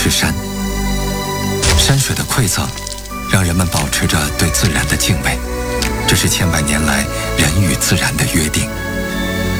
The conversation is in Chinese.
吃山。山水的馈赠，让人们保持着对自然的敬畏，这是千百年来人与自然的约定。